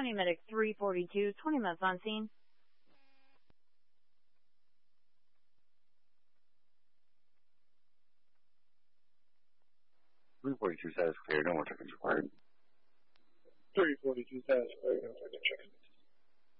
County Medic 342, 20 minutes on scene. 342 status clear, no more check-ins required. 342 status clear, no further check-ins.